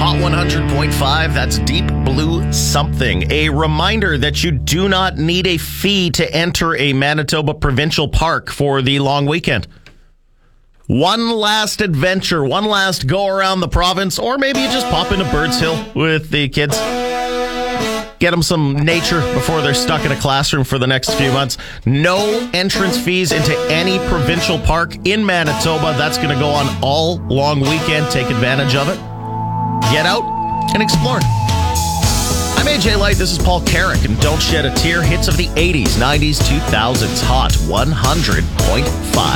Hot 100.5, that's Deep Blue Something. A reminder that you do not need a fee to enter a Manitoba provincial park for the long weekend. One last adventure, one last go around the province, or maybe you just pop into Birds Hill with the kids. Get them some nature before they're stuck in a classroom for the next few months. No entrance fees into any provincial park in Manitoba. That's going to go on all long weekend. Take advantage of it. Get out and explore. I'm AJ Light. This is Paul Carrick, and Don't Shed a Tear. Hits of the 80s, 90s, 2000s. Hot 100.5.